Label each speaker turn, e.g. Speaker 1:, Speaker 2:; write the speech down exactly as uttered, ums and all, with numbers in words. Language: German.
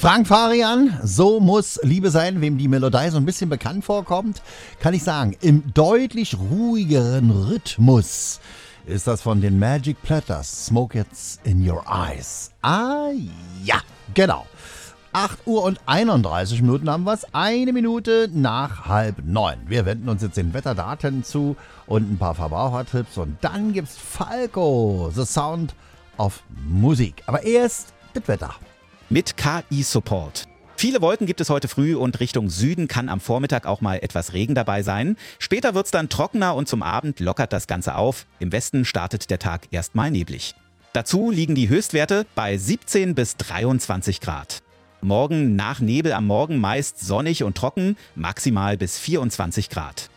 Speaker 1: Frank Farian, so muss Liebe sein, wem die Melodie so ein bisschen bekannt vorkommt, kann ich sagen, im deutlich ruhigeren Rhythmus ist das von den Magic Platters, Smoke It's in Your Eyes. Ah ja, genau. acht Uhr und einunddreißig Minuten haben wir es, eine Minute nach halb neun. Wir wenden uns jetzt den Wetterdaten zu und ein paar Verbrauchertipps und dann gibt's Falco, The Sound of Musik. Aber erst das Wetter.
Speaker 2: Mit K I-Support. Viele Wolken gibt es heute früh und Richtung Süden kann am Vormittag auch mal etwas Regen dabei sein. Später wird es dann trockener und zum Abend lockert das Ganze auf. Im Westen startet der Tag erstmal neblig. Dazu liegen die Höchstwerte bei siebzehn bis dreiundzwanzig Grad. Morgen nach Nebel am Morgen meist sonnig und trocken, maximal bis vierundzwanzig Grad.